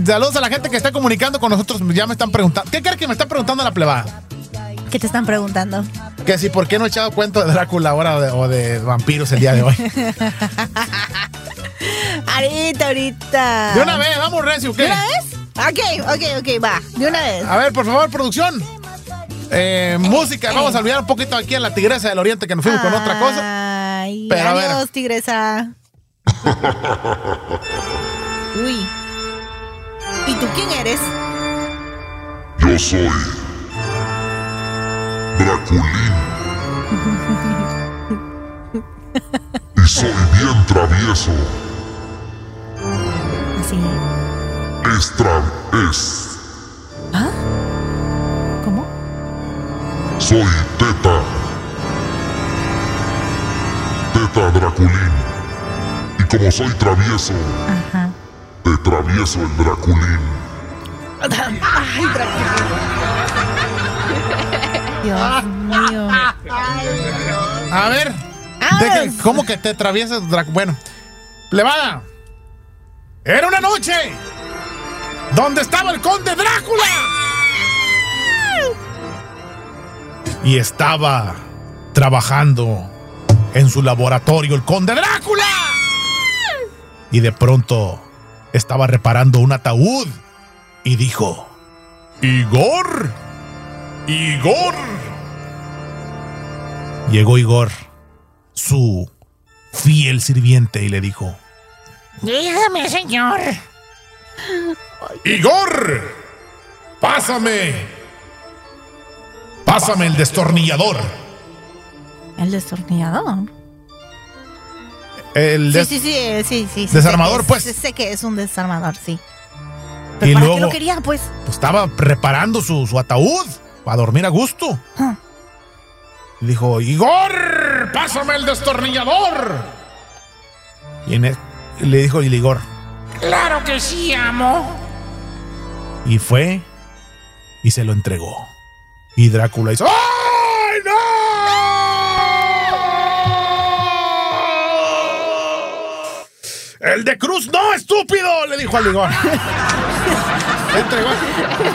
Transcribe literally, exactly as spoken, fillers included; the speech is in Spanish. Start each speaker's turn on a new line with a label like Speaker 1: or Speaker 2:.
Speaker 1: saludos a la gente que está comunicando con nosotros. Ya me están preguntando. ¿Qué crees que me está preguntando la plebada?
Speaker 2: ¿Qué te están preguntando?
Speaker 1: Que si por qué no he echado cuento de Drácula ahora o de, o de vampiros el día de hoy.
Speaker 2: Ahorita, ahorita.
Speaker 1: De una vez, vamos, Recio, ¿qué?
Speaker 2: ¿De una vez? Ok, ok, ok, va. De una vez.
Speaker 1: A ver, por favor, producción. Eh, música, vamos a olvidar un poquito aquí en la Tigresa del Oriente que nos fuimos con otra cosa.
Speaker 2: Ay,
Speaker 1: Pero
Speaker 2: adiós, tigresa. Uy. ¿Y tú quién eres?
Speaker 3: Yo soy Draculín. Y soy bien travieso.
Speaker 2: Así.
Speaker 3: Extra es.
Speaker 2: ¿Ah? ¿Cómo?
Speaker 3: Soy Teta. Teta Draculín. Y como soy travieso,
Speaker 2: Ajá.
Speaker 3: te travieso el Draculín.
Speaker 2: Ay, Draculín. Dios mío.
Speaker 1: A ver. Deja, ¿cómo que te atraviesas, Drac- Bueno, plebada. Era una noche donde estaba el conde Drácula. Y estaba trabajando en su laboratorio el conde Drácula. Y de pronto estaba reparando un ataúd y dijo: Igor, Igor. Llegó Igor, su fiel sirviente, y le dijo:
Speaker 4: Dígame, señor.
Speaker 1: Igor, pásame, pásame el destornillador.
Speaker 2: ¿El destornillador?
Speaker 1: El des-
Speaker 2: Sí, sí, sí, eh, sí, sí, sí.
Speaker 1: Desarmador,
Speaker 2: sé que
Speaker 1: pues.
Speaker 2: es- Sé que es un desarmador, sí. ¿Pero
Speaker 1: Y
Speaker 2: para
Speaker 1: luego
Speaker 2: qué lo quería, pues?
Speaker 1: pues, estaba reparando su, su ataúd para dormir a gusto.
Speaker 2: Ah.
Speaker 1: Y dijo: Igor, pásame el destornillador. Y en el- le dijo el Igor.
Speaker 4: Claro que sí, amo.
Speaker 1: Y fue y se lo entregó. Y Drácula hizo: ¡ay, no! ¡El de Cruz no, estúpido! Le dijo al Igor. Le entregó.